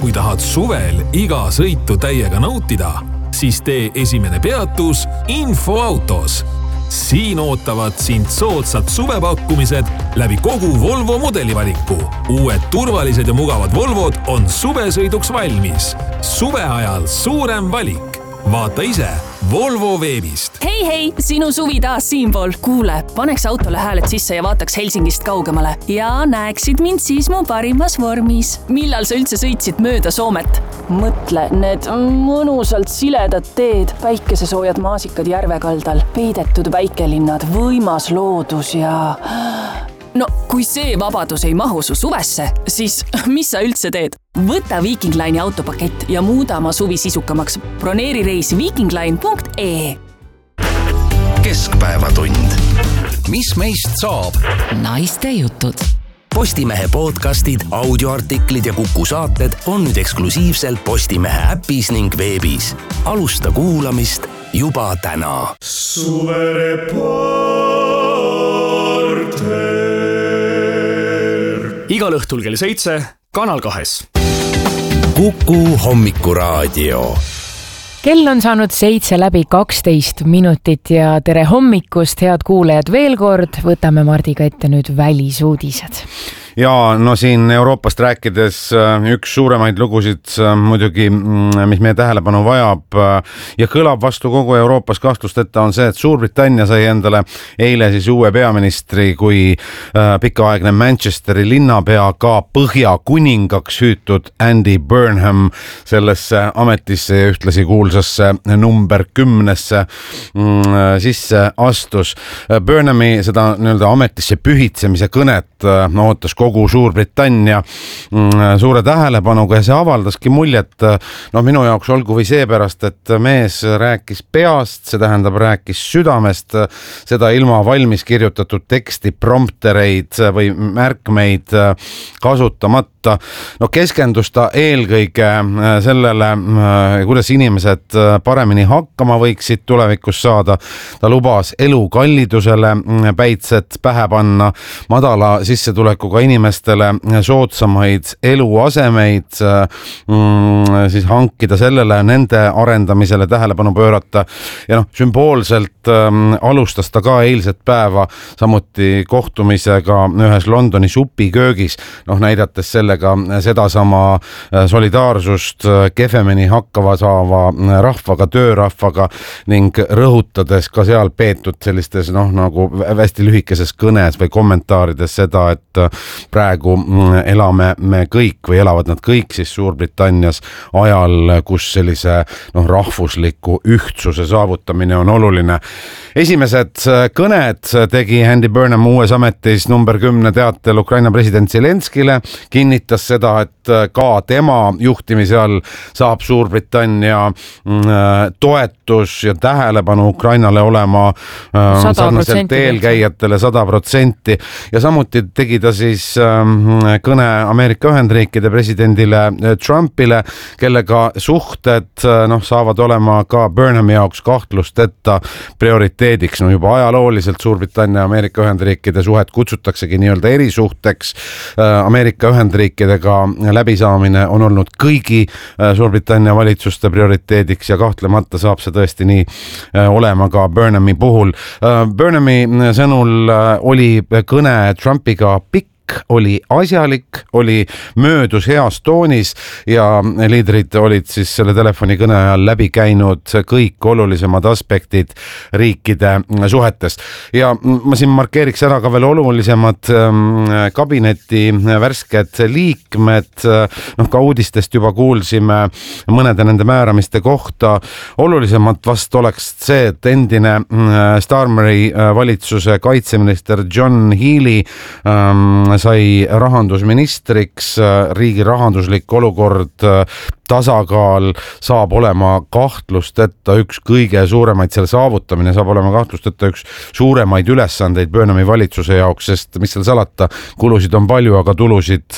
Kui tahad suvel iga sõitu täiega nautida, siis tee esimene peatus Infoautos. Siin ootavad sind soodsad suvepakkumised läbi kogu Volvo mudelivaliku. Uued turvalised ja mugavad Volvod on suvesõiduks valmis. Suve ajal suurem valik. Vaata ise Volvo veebist. Hei, sinu suvi taas siinpool. Kuule, paneks autole hääled sisse ja vaataks Helsingist kaugemale. Ja näeksid mind siis mu parimas vormis. Millal sa üldse sõitsid mööda Soomet? Mõtle, need mõnusalt siledad teed, päikesesoojad maasikad järvekaldal, peidetud väikelinnad, võimas loodus ja... No, kui see vabadus ei mahu su suvesse, siis mis sa üldse teed? Võta Viking Line'i autopakett ja muuda oma suvi sisukamaks. Broneeri reis vikingline.ee. Keskpäevatund. Mis meist saab? Naiste jutud. Postimehe podcastid, audioartiklid ja Kuku saated on nüüd eksklusiivselt Postimehe äpis ning veebis. Alusta kuulamist juba täna. Igal õhtul kell 7, Kanal 2. Kuku hommikuraadio. Kell on saanud 7:12 ja tere hommikust, head kuulajad veel kord. Võtame Mardiga ette nüüd välisuudised. Ja no siin Euroopast rääkides üks suuremaid lugusid muidugi, mis meie tähelepanu vajab ja kõlab vastu kogu Euroopas kahtlusteta on see, et Suurbritannia sai endale eile siis uue peaministri, kui pikaaegne Manchesteri linnapea ka Põhja-kuningaks hüütud Andy Burnham sellesse ametisse ja ühtlasi kuulsasse number 10 sisse astus. Burnhami seda nii-öelda ametisse pühitsemise kõnet ootas kogu Suurbritannia suure tähelepanuga ja see avaldaski muljet minu jaoks olgu või seepärast, et mees rääkis peast, see tähendab rääkis südamest, seda ilma valmis kirjutatud teksti promptereid või märkmeid kasutamata. Keskendus ta eelkõige sellele, kuidas inimesed paremini hakkama võiksid tulevikus saada. Ta lubas elukallidusele päitsed pähe panna, madala sissetulekuga inimestele soodsamaid eluasemeid, siis hankida sellele, nende arendamisele tähelepanu pöörata. Ja sümboolselt alustas ta ka eilset päeva samuti kohtumisega ühes Londoni supiköögis, näidates sellega sedasama solidaarsust kehvemini hakkava saava rahvaga, töörahvaga ning rõhutades ka seal peetud sellistes nagu hästi lühikeses kõnes või kommentaarides seda, et praegu elame me kõik või elavad nad kõik siis Suurbritannias ajal, kus sellise rahvusliku ühtsuse saavutamine on oluline. Esimesed kõned tegi Andy Burnham uues ametis number 10 teatel Ukraina president Zelenskile, kinnitas seda, et ka tema juhtimise all saab Suurbritannia toetus ja tähelepanu Ukrainale olema sarnaselt eelkäijatele 100% ja samuti tegi ta siis kõne Ameerika Ühendriikide presidendile Trumpile, kellega suhted saavad olema ka Burnhami jaoks kahtlusteta prioriteediks. Juba ajalooliselt Suurbritannia ja Ameerika Ühendriikide suhet kutsutaksegi nii-öelda erisuhteks. Ameerika Ühendriikidega läbisaamine on olnud kõigi Suurbritannia valitsuste prioriteediks ja kahtlemata saab see tõesti nii olema ka Burnhami puhul. Burnhami sõnul oli kõne Trumpiga pikk, oli asjalik, oli möödus heas toonis ja liidrid olid siis selle telefonikõne ajal läbi käinud kõik olulisemad aspektid riikide suhetest. Ja ma siin markeeriks ära ka veel olulisemad kabineti värsked liikmed, ka uudistest juba kuulsime mõnede nende määramiste kohta. Olulisemad vast oleks see, et endine Starmeri valitsuse kaitseminister John Healey sai rahandusministriks, riigi rahanduslik olukord tasakaal saab olema kahtlusteta üks kõige suuremaid, selle saavutamine saab olema kahtlusteta üks suuremaid ülesandeid Burnhami valitsuse jaoks, sest mis seal salata, kulusid on palju, aga tulusid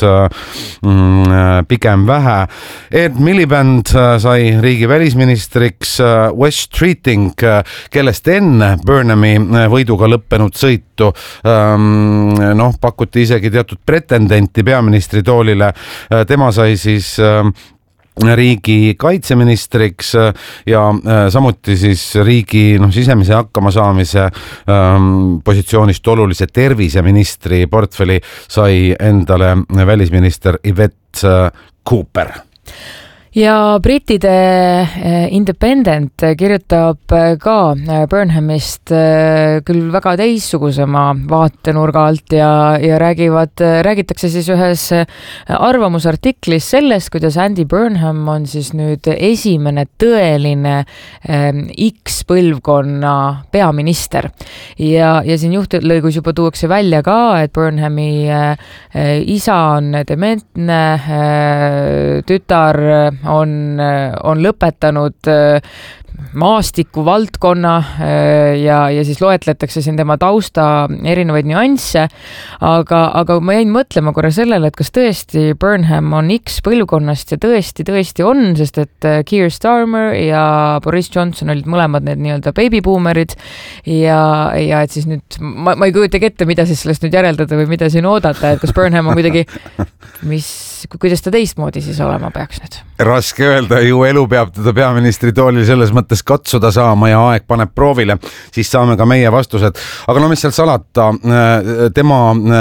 pigem vähe. Ed Miliband sai riigi välisministriks, West Streeting, kellest enne Burnhami võiduga lõppenud sõitu pakuti isegi teatud pretendenti peaministri toolile. Tema sai siis riigi kaitseministriks ja samuti siis riigi sisemise hakkamasaamise positsioonist olulise terviseministri portfeli sai endale välisminister Yvette Cooper. Ja brittide Independent kirjutab ka Burnhamist küll väga teissugusema vaatenurga alt ja räägitakse siis ühes arvamusartiklis sellest, kuidas Andy Burnham on siis nüüd esimene tõeline X-põlvkonna peaminister. Ja siin juhtlõigus juba tuuakse välja ka, et Burnhami isa on dementne, tütar on lõpetanud maastiku valdkonna ja siis loetletakse siin tema tausta erinevaid nüansse, aga ma jäin mõtlema korra sellele, et kas tõesti Burnham on X-põlvkonnast ja tõesti on, sest et Keir Starmer ja Boris Johnson olid mõlemad need nii-öelda baby-boomerid ja et siis nüüd, ma ei kujutagi ette, mida siis sellest nüüd järeldada või mida siin oodata, et kas Burnham on kuidagi, kuidas ta teistmoodi siis olema peaks nüüd? Raske öelda, ju elu peab teda peaministri toolil selles mõttes katsuda saama ja aeg paneb proovile, siis saame ka meie vastused. Aga mis seal salata, tema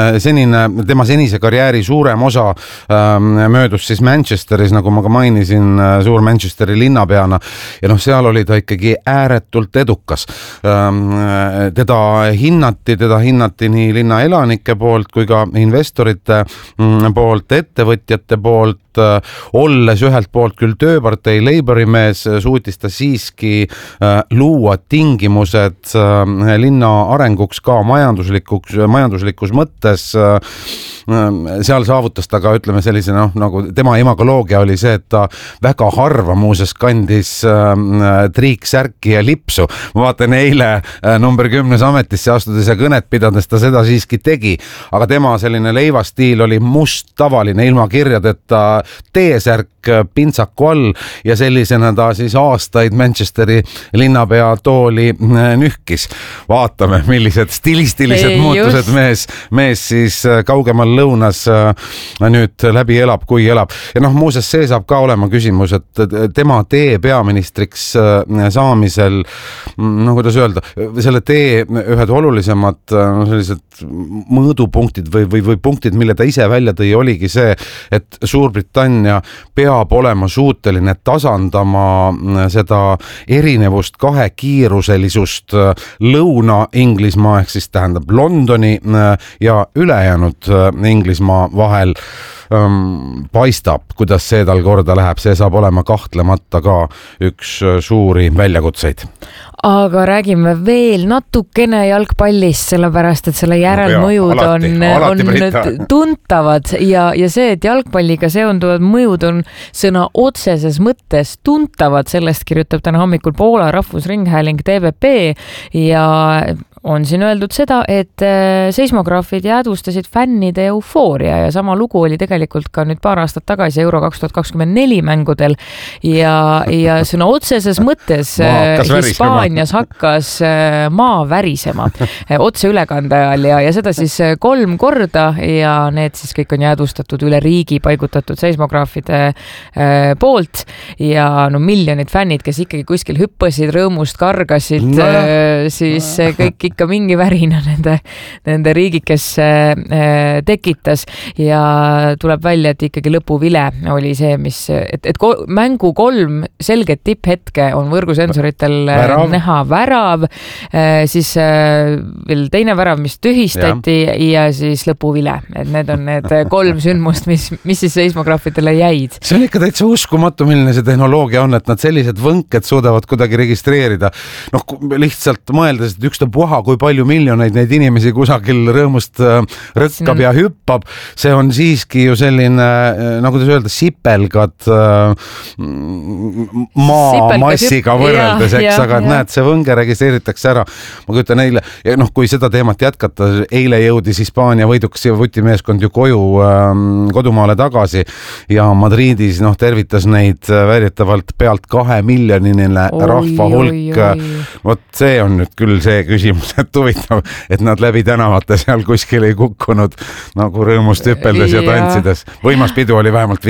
senise karjääri suurem osa möödus siis Manchesteris, nagu ma ka mainisin, suur Manchesteri linnapeana ja seal oli ta ikkagi ääretult edukas. Teda hinnati nii linna elanike poolt kui ka investorite poolt, ettevõtjate poolt, olles ühelt poolt küll tööpartei Labouri mees, suutis ta siiski luua tingimused linna arenguks ka majanduslikus mõttes. Seal saavutas ta ka, ütleme sellise, nagu tema imagoloogia oli see, et ta väga harva muuses kandis triiksärki ja lipsu. Ma vaatan eile number 10 ametisse astudes ja kõnet pidades ta seda siiski tegi, aga tema selline leivastiil oli must tavaline ilma kirjadeta T-särk pintsaku all ja sellisena ta siis aastaid Manchesteri linnapea tooli nühkis. Vaatame, millised stilistilised muutused mees siis kaugemal lõunas nüüd läbi elab, kui elab. Ja muuses see saab ka olema küsimus, et tema tee peaministriks saamisel, kuidas öelda, selle tee ühed olulisemad sellised mõõdupunktid või punktid, mille ta ise välja tõi, oligi see, et Suurbritannia peab olema suuteline tasandama seda erinevust kahekiiruselisust Lõuna-Inglismaa ehk siis tähendab Londoni ja ülejäänud Inglismaa vahel. Paistab, kuidas see tal korda läheb, see saab olema kahtlemata ka üks suuri väljakutseid. Aga räägime veel natukene jalgpallist, sellepärast, et selle järelmõjud on tuntavad ja see, et jalgpalliga seonduvad mõjud on sõna otseses mõttes tuntavad, sellest kirjutab täna hommikul Poola Rahvusringhääling TVP ja on siin öeldud seda, et seismograafid jäädvustasid fännide eufooria ja sama lugu oli tegelikult ka nüüd paar aastat tagasi Euro 2024 mängudel ja sõna otseses mõttes Hispaanias hakkas maa värisema otseülekande ajal ja seda siis 3 korda ja need siis kõik on jäädvustatud üle riigi paigutatud seismograafide poolt ja miljonid fännid, kes ikkagi kuskil hüppasid, rõõmust kargasid, siis kõik ikka mingi värina nende riigikesse tekitas ja tuleb välja, et ikkagi lõpuvile oli see, et mängu 3 selget tipphetke on võrgusensoritel näha värav, siis veel teine värav, mis tühistati ja siis lõpuvile. Et need on need 3 sündmust, mis siis seismograafidele jäid. See on ikka täitsa uskumatu, milline see tehnoloogia on, et nad sellised võnked suudavad kuidagi registreerida. Lihtsalt mõeldes, et ükstapuha, kui palju miljoneid neid inimesi kusagil rõõmust rõkkab ja hüppab, see on siiski ju selline, nagu te öelda, sipelgad maamassiga võrreldes, eks, aga näed, see võnge registreeritakse ära. Ma kujutan eile, ja kui seda teemat jätkata, eile jõudis Hispaania võiduks ja võtimeeskond ju kodumaale tagasi ja Madridis tervitas neid väidetavalt pealt 2 miljoniline rahva hulk. Vot see on nüüd küll see küsimus, et huvitav, et nad läbi tänavate seal kuskil ei kukkunud nagu rõõmust hüppeldes ja tantsides. Võimas pidu oli vähemalt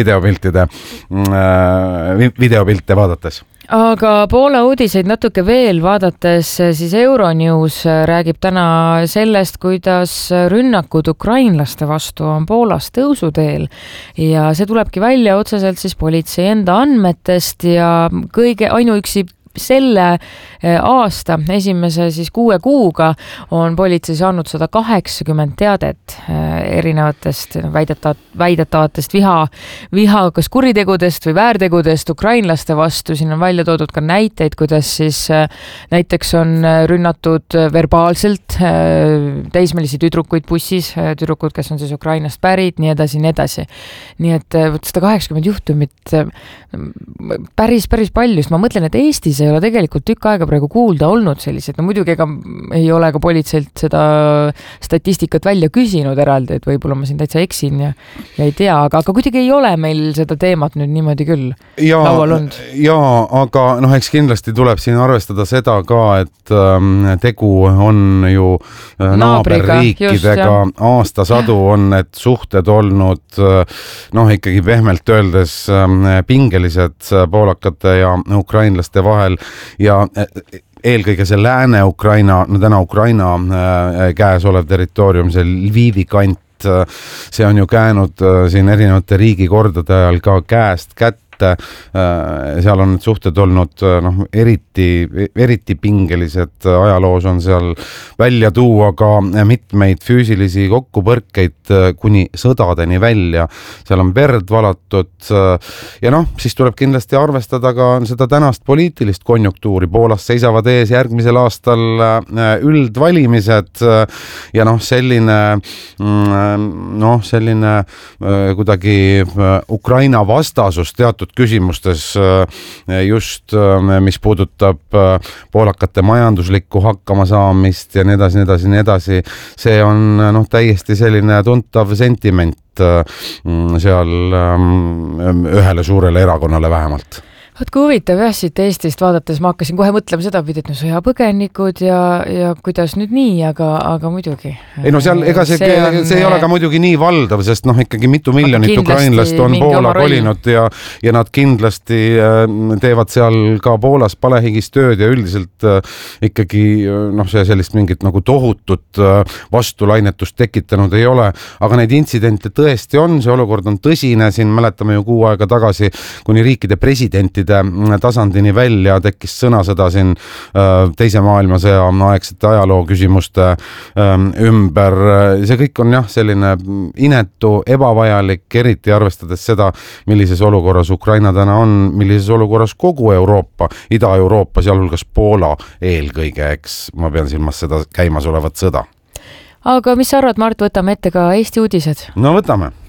videopilte vaadates. Aga Poola uudiseid natuke veel vaadates, siis Euronews räägib täna sellest, kuidas rünnakud ukrainlaste vastu on Poolas tõusuteel ja see tulebki välja otseselt siis politsei enda andmetest ja ainuüksi selle aasta esimese siis 6 kuuga on politsei saanud 180 teadet erinevatest väidetavatest viha kas kuritegudest või väärtegudest ukrainlaste vastu. Siin on välja toodud ka näiteid, kuidas siis näiteks on rünnatud verbaalselt teismelisi tüdrukuid bussis, tüdrukud, kes on siis Ukrainast pärit, nii edasi. Nii et 180 juhtumit päris palju, sest ma mõtlen, et Eestis ei ole tegelikult tükk aega praegu kuulda olnud sellised, no muidugi ega ei ole ka politseilt seda statistikat välja küsinud eraldi, et võib-olla ma siin täitsa eksin ja ei tea, aga kuidagi ei ole meil seda teemat nüüd niimoodi küll laual olnud. Jaa, aga eks kindlasti tuleb siin arvestada seda ka, et tegu on ju naaberriikidega, aastasadu on need suhted olnud ikkagi pehmelt öeldes pingelised poolakate ja ukrainlaste vahel ja eelkõige see Lääne-Ukraina, täna Ukraina käes olev territoorium, see Lvivi kant, see on ju käinud siin erinevate riigikordade ajal ka käest kätte. Seal on need suhted olnud eriti pingelised, ajaloos on seal välja tuua ka mitmeid füüsilisi kokkupõrkeid kuni sõdadeni välja, seal on verd valatud ja siis tuleb kindlasti arvestada ka seda tänast poliitilist konjunktuuri. Poolas seisavad ees järgmisel aastal üldvalimised ja selline kuidagi Ukraina vastasus teatud küsimustes just, mis puudutab poolakate majanduslikku hakkamasaamist ja nii edasi. See on täiesti selline tuntav sentiment seal ühele suurele erakonnale vähemalt. Võt kui huvitav siit Eestist vaadates ma hakkasin kohe mõtlema seda pidi, et sõjapõgenikud ja kuidas nüüd nii, aga muidugi. Ei seal ega see ei ole ka muidugi nii valdav, sest ikkagi mitu miljonit ukrainlast on Poola kolinud ja nad kindlasti teevad seal ka Poolas palehigis tööd ja üldiselt ikkagi see sellist mingit nagu tohutut vastulainetust tekitanud ei ole, aga neid intsidente tõesti on, see olukord on tõsine, siin mäletame ju 6 aega tagasi, kuni riikide presidentide tasandini välja tekkis sõnasõda siin teise maailmasõja aegsete ajaloo küsimuste ümber. See kõik on selline inetu, ebavajalik, eriti arvestades seda, millises olukorras Ukraina täna on, millises olukorras kogu Euroopa, Ida-Euroopa, sealhulgas Poola eelkõige, eks ma pean silmas seda käimas olevat sõda. Aga mis sa arvad, Mart, võtame ette ka Eesti uudised? No võtame.